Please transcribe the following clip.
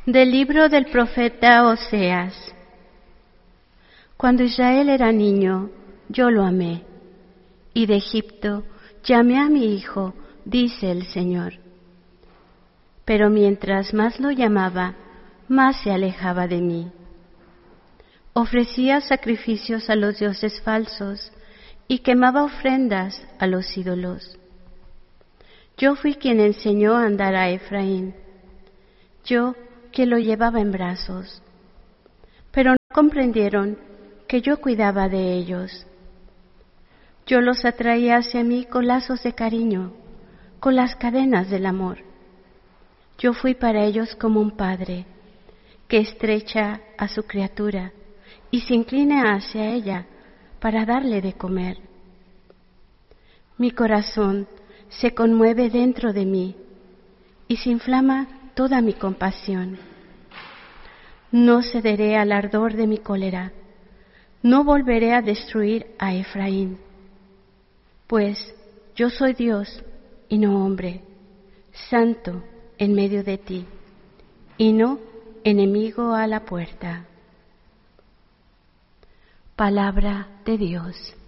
Del libro del profeta Oseas. Cuando Israel era niño, yo lo amé, y de Egipto llamé a mi hijo, dice el Señor. Pero mientras más lo llamaba, más se alejaba de mí. Ofrecía sacrificios a los dioses falsos y quemaba ofrendas a los ídolos. Yo fui quien enseñó a andar a Efraín, yo que lo llevaba en brazos. Pero no comprendieron que yo cuidaba de ellos. Yo los atraía hacia mí con lazos de cariño, con las cadenas del amor. Yo fui para ellos como un padre que estrecha a su criatura y se inclina hacia ella para darle de comer. Mi corazón se conmueve dentro de mí y se inflama toda mi compasión. No cederé al ardor de mi cólera, no volveré a destruir a Efraín, pues yo soy Dios y no hombre, santo en medio de ti, y no enemigo a la puerta. Palabra de Dios.